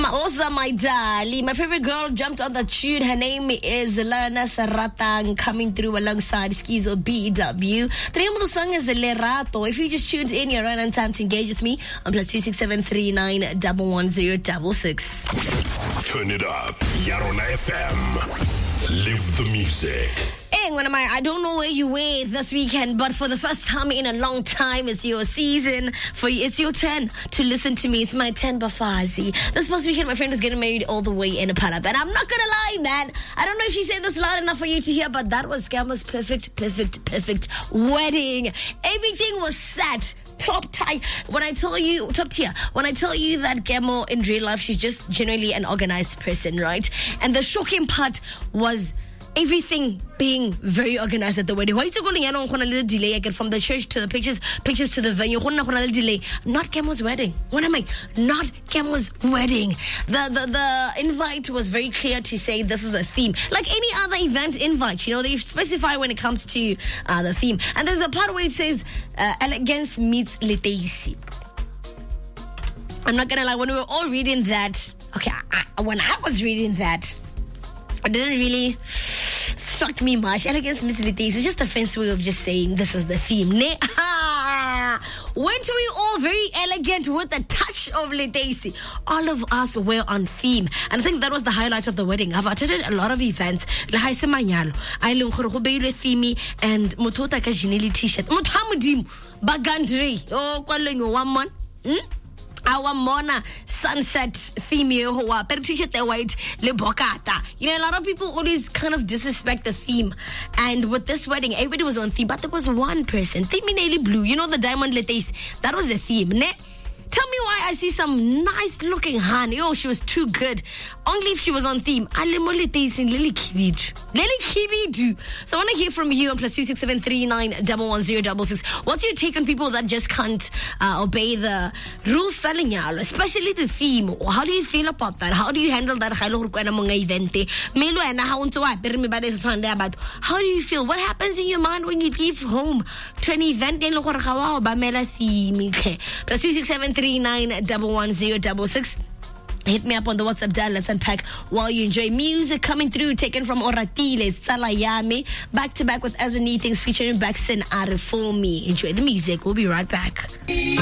Also, my darling, my favorite girl jumped on the tune. Her name is Lana Saratang, coming through alongside Skizo BW. The name of the song is Lerato. If you just tuned in, you're right on time to engage with me on +26739 11066. Turn it up, Yarona FM. Live the music. Hey, I don't know where you were this weekend, but for the first time in a long time, it's your season. It's your turn to listen to me. It's my 10 Bafazi. This past weekend, my friend was getting married all the way in a Palap. And I'm not gonna lie, man. I don't know if she said this loud enough for you to hear, but that was Gamma's perfect wedding. Everything was set. Top tier. When I tell you that Gemo in real life, she's just generally an organized person, right? And the shocking part was everything being very organized at the wedding. Why is it going on a little delay? I get from the church to the pictures to the venue. Delay. Not Gemo's wedding. What am I? Not Gemo's wedding. The invite was very clear to say this is the theme. Like any other event invite, they specify when it comes to the theme. And there's a part where it says elegance meets leteisi. I'm not gonna lie, when we were all reading that, when I was reading that, it didn't really struck me much. Elegance meets leteisi. It's just a fancy way of just saying this is the theme. Weren't we all very elegant with a touch of leteisi? All of us were on theme. And I think that was the highlight of the wedding. I've attended a lot of events. I learned theme and motota ka jineli t-shirt. Mothamudimo bagandri. Oh, kwaleng one month. Our Mona sunset theme t-shirt white le bokata. A lot of people always kind of disrespect the theme. And with this wedding, everybody was on theme, but there was one person. Theme in blue. The diamond leteisi. That was the theme, ne? Tell me why I see some nice looking honey. Oh, she was too good. Only if she was on theme. So I want to hear from you on +26739 11066. What's your take on people that just can't obey the rules, especially the theme? How do you feel about that? How do you handle that? How do you feel? What happens in your mind when you leave home to an event? +26739 11066. Hit me up on the WhatsApp dial. Let's unpack while you enjoy music coming through, taken from Oratile, Salayame, back to back with Azuni Things featuring Baxen Are For Me. Enjoy the music. We'll be right back.